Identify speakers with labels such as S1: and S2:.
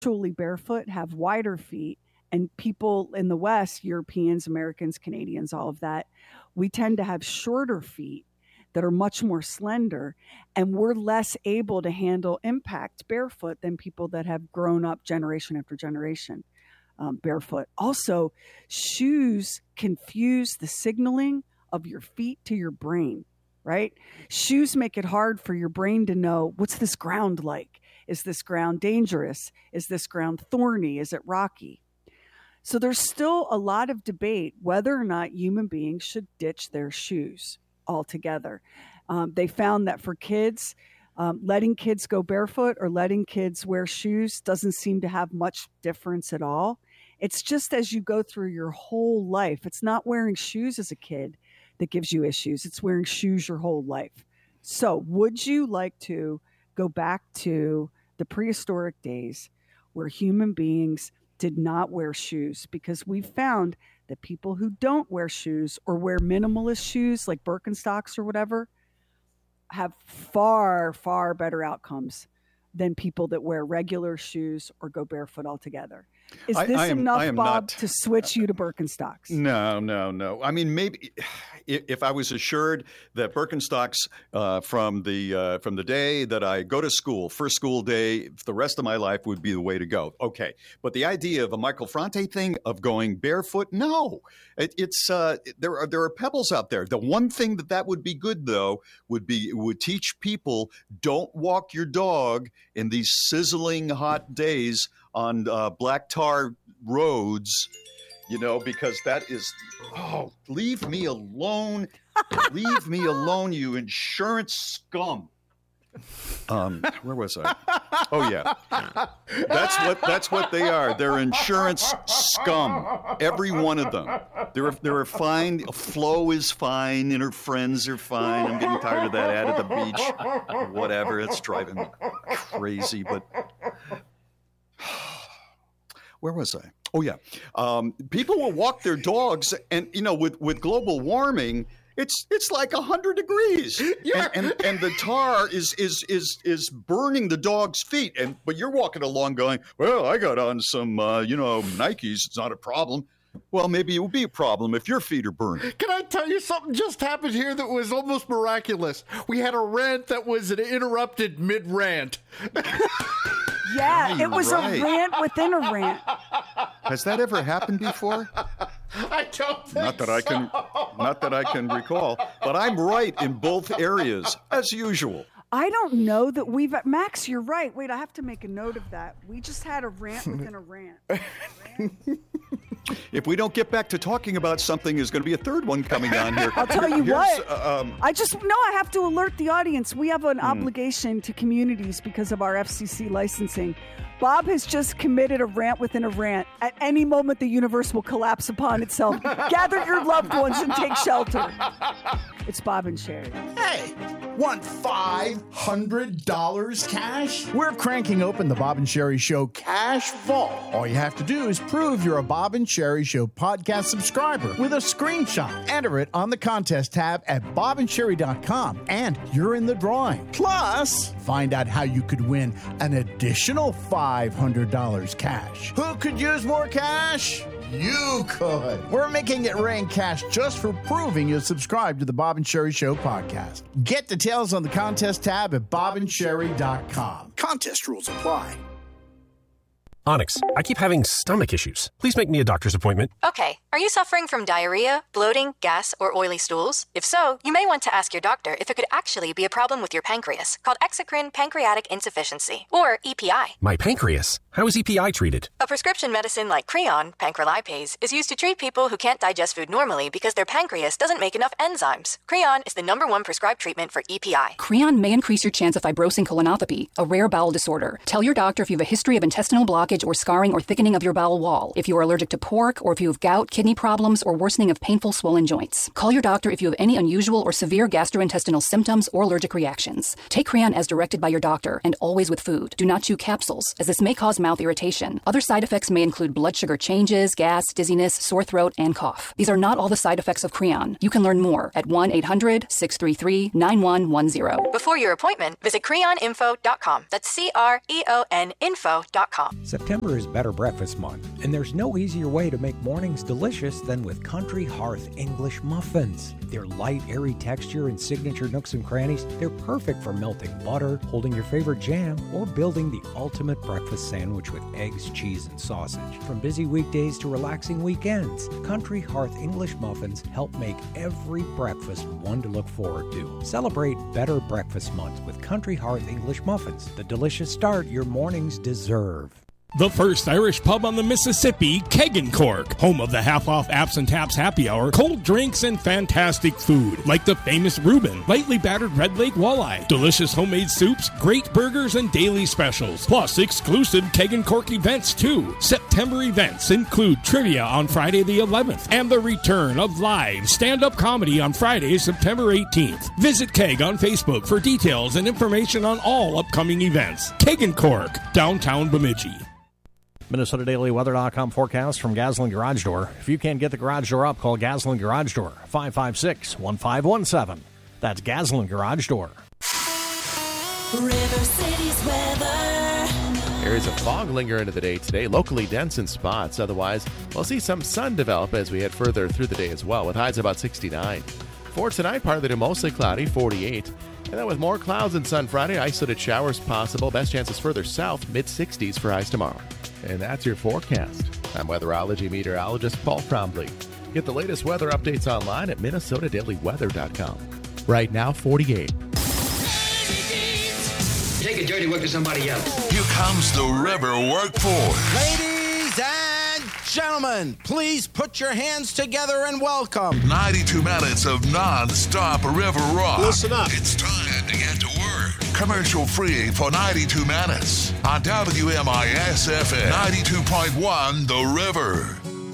S1: naturally barefoot have wider feet, and people in the West, Europeans, Americans, Canadians, all of that, we tend to have shorter feet that are much more slender, and we're less able to handle impact barefoot than people that have grown up generation after generation barefoot. Also, shoes confuse the signaling of your feet to your brain, right? Shoes make it hard for your brain to know, what's this ground like? Is this ground dangerous? Is this ground thorny? Is it rocky? So there's still a lot of debate whether or not human beings should ditch their shoes altogether. They found that for kids, letting kids go barefoot or letting kids wear shoes doesn't seem to have much difference at all. It's just as you go through your whole life, it's not wearing shoes as a kid that gives you issues. It's wearing shoes your whole life. So would you like to go back to the prehistoric days where human beings did not wear shoes? Because we've found that people who don't wear shoes or wear minimalist shoes like Birkenstocks or whatever have far, far better outcomes than people that wear regular shoes or go barefoot altogether. Is this enough, Bob, to switch you to Birkenstocks?
S2: No. I mean, maybe if I was assured that Birkenstocks from the day that I go to school, first school day, the rest of my life would be the way to go. Okay, but the idea of a Michael Franti thing of going barefoot, no, there are pebbles out there. The one thing that would be good though would teach people, don't walk your dog in these sizzling hot days on black tar roads, because that is, leave me alone. Leave me alone, you insurance scum. Where was I? Oh, yeah. That's what they are. They're insurance scum. Every one of them. They're fine. Flo is fine, and her friends are fine. I'm getting tired of that ad at the beach. Whatever. It's driving me crazy, but... Where was I? Oh, yeah. People will walk their dogs, and with global warming, it's like 100 degrees, yeah. and the tar is burning the dog's feet, but you're walking along going, well, I got on some Nikes. It's not a problem. Well, maybe it will be a problem if your feet are burning.
S3: Can I tell you something just happened here that was almost miraculous? We had a rant that was interrupted mid-rant.
S1: Yeah, it was right. A rant within a rant.
S2: Has that ever happened before?
S3: I don't think
S2: Not that I can recall, but I'm right in both areas, as usual.
S1: I don't know that Max, you're right. Wait, I have to make a note of that. We just had a rant within a rant.
S2: If we don't get back to talking about something, there's going to be a third one coming on here.
S1: I'll tell you what. I have to alert the audience. We have an obligation to communities because of our FCC licensing. Bob has just committed a rant within a rant. At any moment, the universe will collapse upon itself. Gather your loved ones and take shelter. It's Bob and Sherry.
S4: Hey, want $500 cash? We're cranking open the Bob and Sherry Show Cash Vault. All you have to do is prove you're a Bob and Sherry Show podcast subscriber with a screenshot. Enter it on the contest tab at bobandsherry.com, and you're in the drawing. Plus, find out how you could win an additional $500 cash. Who could use more cash? You could. We're making it rain cash just for proving you subscribe to the Bob and Sherry Show podcast. Get details on the contest tab at bobandsherry.com. Contest rules apply.
S5: Onyx, I keep having stomach issues. Please make me a doctor's appointment.
S6: Okay. Are you suffering from diarrhea, bloating, gas, or oily stools? If so, you may want to ask your doctor if it could actually be a problem with your pancreas, called exocrine pancreatic insufficiency, or EPI.
S5: My pancreas? How is EPI treated?
S6: A prescription medicine like Creon, pancrelipase, is used to treat people who can't digest food normally because their pancreas doesn't make enough enzymes. Creon is the #1 prescribed treatment for EPI.
S7: Creon may increase your chance of fibrosing colonopathy, a rare bowel disorder. Tell your doctor if you have a history of intestinal blockage or scarring or thickening of your bowel wall, if you are allergic to pork, or if you have gout, kidney problems, or worsening of painful swollen joints. Call your doctor if you have any unusual or severe gastrointestinal symptoms or allergic reactions. Take Creon as directed by your doctor, and always with food. Do not chew capsules, as this may cause mouth irritation. Other side effects may include blood sugar changes, gas, dizziness, sore throat, and cough. These are not all the side effects of Creon. You can learn more at 1-800-633-9110.
S6: Before your appointment, visit creoninfo.com. That's CREON info.com.
S8: September is Better Breakfast Month, and there's no easier way to make mornings delicious than with Country Hearth English muffins. Their light, airy texture and signature nooks and crannies, they're perfect for melting butter, holding your favorite jam, or building the ultimate breakfast sandwich with eggs, cheese, and sausage. From busy weekdays to relaxing weekends, Country Hearth English muffins help make every breakfast one to look forward to. Celebrate Better Breakfast Month with Country Hearth English muffins, the delicious start your mornings deserve.
S9: The first Irish pub on the Mississippi, Keg and Cork, home of the half-off Apps and Taps happy hour, cold drinks, and fantastic food, like the famous Reuben, lightly battered Red Lake walleye, delicious homemade soups, great burgers, and daily specials, plus exclusive Keg and Cork events, too. September events include trivia on Friday the 11th, and the return of live stand-up comedy on Friday, September 18th. Visit Keg on Facebook for details and information on all upcoming events. Keg and Cork, downtown Bemidji.
S10: MinnesotaDailyWeather.com forecast from Gaslin Garage Door. If you can't get the garage door up, call Gaslin Garage Door, 556-1517. That's Gaslin Garage Door.
S11: River City's weather.
S12: Areas of fog linger into the day today, locally dense in spots. Otherwise, we'll see some sun develop as we head further through the day as well, with highs about 69. For tonight, partly to mostly cloudy, 48. And then with more clouds and sun Friday, isolated showers possible. Best chances further south, mid-60s for highs tomorrow. And that's your forecast. I'm weatherology meteorologist Paul Trombley. Get the latest weather updates online at MinnesotaDailyWeather.com. Right now, 48.
S13: Take a dirty work to somebody else.
S14: Here comes the River Workforce.
S15: Ladies and gentlemen, please put your hands together and welcome
S14: 92 minutes of non-stop river rock.
S15: Listen up.
S14: It's time to get to work. Commercial free for 92 minutes on WMIS FM 92.1 The River.